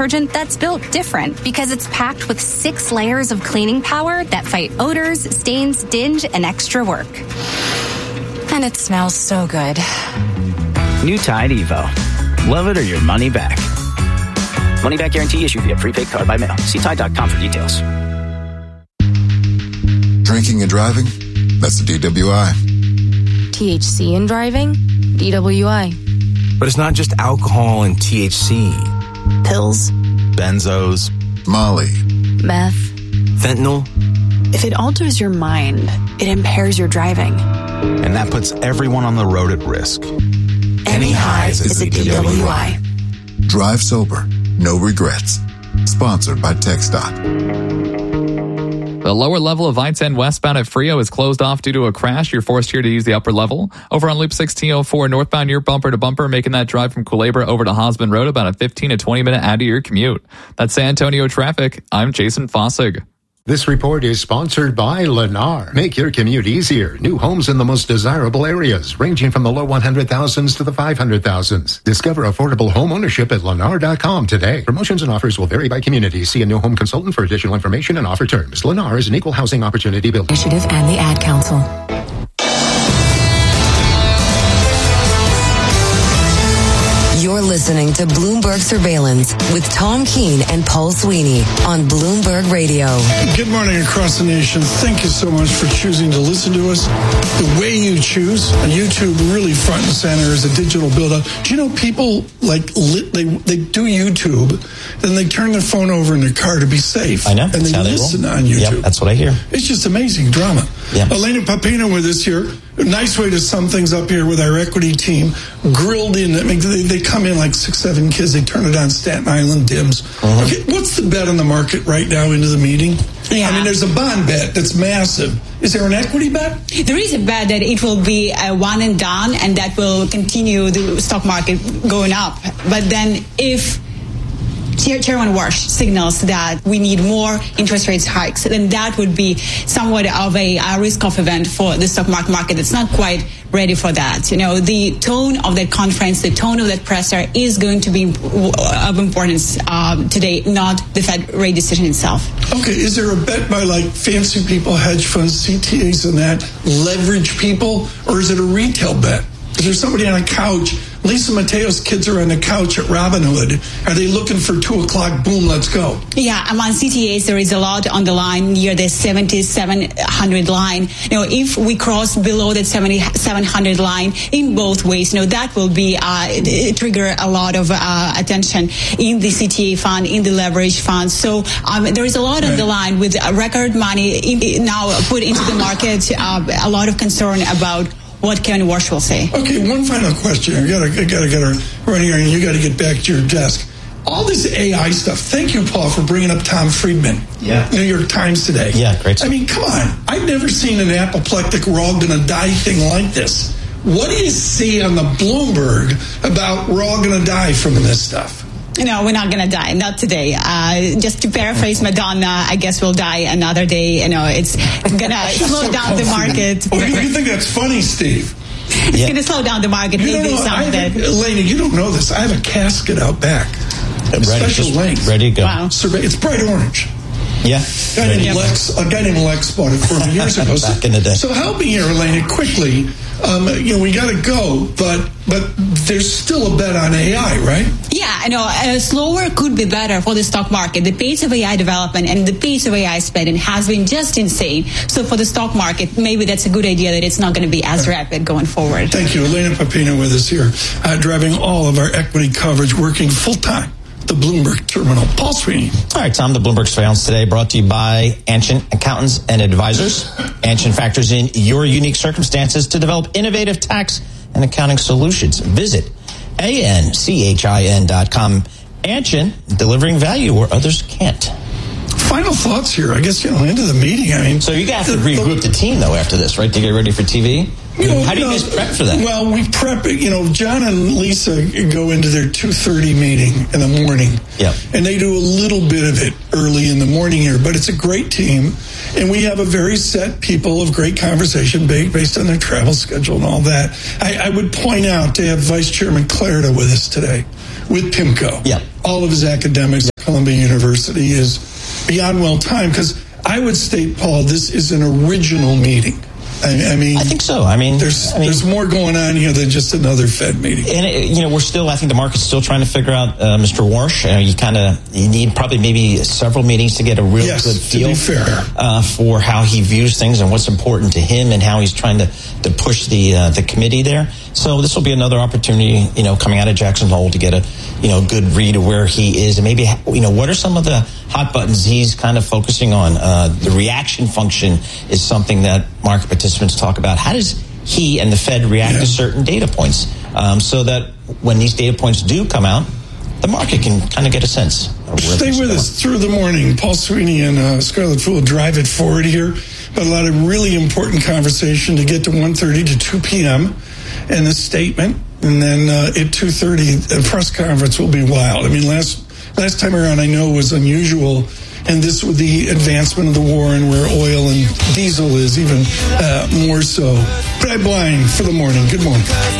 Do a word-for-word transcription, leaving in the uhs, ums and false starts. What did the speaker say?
detergent that's built different because it's packed with six layers of cleaning power that fight odors, stains, dinge, and extra work. And it smells so good. New Tide Evo. Love it or your money back. Money back guarantee issued via prepaid card by mail. See Tide dot com for details. Drinking and driving? That's the D W I. T H C in driving? D W I. But it's not just alcohol and T H C. Pills. Benzos. Molly. Meth. Fentanyl. If it alters your mind, it impairs your driving. And that puts everyone on the road at risk. Any highs is a D W I. Drive sober. No regrets. Sponsored by TxDOT. The lower level of I ten westbound at Frio is closed off due to a crash. You're forced here to use the upper level. Over on Loop sixteen oh four northbound, you're bumper to bumper, making that drive from Culebra over to Hosman Road about a fifteen to twenty minute add to your commute. That's San Antonio traffic. I'm Jason Fossig. This report is sponsored by Lennar. Make your commute easier. New homes in the most desirable areas, ranging from the low one hundred thousands to the five hundred thousands. Discover affordable home ownership at lennar dot com today. Promotions and offers will vary by community. See a new home consultant for additional information and offer terms. Lennar is an equal housing opportunity builder. Initiative and the Ad Council. You're listening to Bloomberg Surveillance with Tom Keene and Paul Sweeney on Bloomberg Radio. Good morning across the nation. Thank you so much for choosing to listen to us. The way you choose, YouTube really front and center is a digital build-up. Do you know people like they they do YouTube, then they turn their phone over in their car to be safe. I know. And they they listen roll. on YouTube. Yep, that's what I hear. It's just amazing drama. Yep. Elena Papino with us here. A nice way to sum things up here with our equity team. Grilled in. I mean, they, they come in like six, seven kids. They turn it on Staten Island dims. Uh-huh. Okay, what's the bet on the market right now into the meeting? Yeah. I mean, there's a bond bet that's massive. Is there an equity bet? There is a bet that it will be a one and done, and that will continue the stock market going up. But then if Chairman Warsh signals that we need more interest rates hikes, then that would be somewhat of a, a risk-off event for the stock market. It's not quite ready for that. You know, the tone of that conference, the tone of that presser is going to be of importance um, today, not the Fed rate decision itself. Okay, is there a bet by like fancy people, hedge funds, C T As and that, leverage people, or is it a retail bet? Is there somebody on a couch? Lisa Mateo's kids are on the couch at Robinhood. Are they looking for two o'clock? Boom, let's go. Yeah, among C T As, there is a lot on the line near the seventy-seven hundred line. You know, if we cross below that seventy-seven hundred line in both ways, you know, that will be uh, trigger a lot of uh, attention in the C T A fund, in the leverage fund. So um, there is a lot on the line with record money in, now put into the market. Uh, a lot of concern about what Kevin Warsh will say. Okay, one final question. I gotta, I gotta get her right here, and you gotta get back to your desk. All this A I stuff. Thank you, Paul, for bringing up Tom Friedman. Yeah. New York Times today. Yeah, great stuff. I mean, come on. I've never seen an apoplectic, we're all gonna die thing like this. What do you see on the Bloomberg about we're all gonna die from this stuff? No, we're not going to die. Not today. Uh, just to paraphrase Madonna, I guess we'll die another day. You know, it's going to slow so down the market. Oh, you, you think that's funny, Steve? It's yeah. going to slow down the market. You Maybe know, some I of that. Elena, you don't know this. I have a casket out back. Ready, special length. Ready to go. Wow. It's bright orange. Yeah. A guy, named Lex, a guy named Lex bought it for me years ago. Back in the day. So help me here, Elena, quickly. Um, you know, we got to go, but but there's still a bet on A I, right? Yeah, I know. Uh, slower could be better for the stock market. The pace of A I development and the pace of A I spending has been just insane. So for the stock market, maybe that's a good idea that it's not going to be as rapid going forward. Thank you. Elena Papino with us here, uh, driving all of our equity coverage, working full-time. The Bloomberg Terminal. Paul Sweeney. All right, Tom, the Bloomberg Surveillance today brought to you by Anshin Accountants and Advisors. Anshin factors in your unique circumstances to develop innovative tax and accounting solutions. Visit A N C H I N dot com. Anshin, delivering value where others can't. Final thoughts here. I guess, you know, into the meeting. I mean, so you have to regroup the team, though, after this, right, to get ready for T V? You know, How do you, you know, guys prep for that? Well, we prep, you know, John and Lisa go into their two thirty meeting in the morning. Yep. And they do a little bit of it early in the morning here, but it's a great team. And we have a very set people of great conversation based on their travel schedule and all that. I, I would point out to have Vice Chairman Clarida with us today, with PIMCO. Yeah. All of his academics. Columbia University is beyond well timed, because I would state, Paul, this is an original meeting. I, I mean, I think so. I mean, there's I mean, there's more going on here than just another Fed meeting. And it, you know, we're still. I think the market's still trying to figure out uh, Mister Warsh. Uh, you kind of you need probably maybe several meetings to get a real yes, good feel to be fair. Uh, for how he views things and what's important to him and how he's trying to to push the uh, the committee there. So this will be another opportunity, you know, coming out of Jackson Hole to get a you know good read of where he is and maybe you know what are some of the hot buttons he's kind of focusing on. Uh, the reaction function is something that market participants talk about. How does he and the Fed react yeah. to certain data points um, so that when these data points do come out, the market can kind of get a sense of where Stay with us through the morning. Paul Sweeney and uh, Scarlett Fu will drive it forward here. But a lot of really important conversation to get to one thirty to two p.m. and the statement. And then uh, at two thirty, the press conference will be wild. I mean, last last time around, I know was unusual. And this with the advancement of the war and where oil and diesel is even uh, more so. Brad Blind for the morning. Good morning.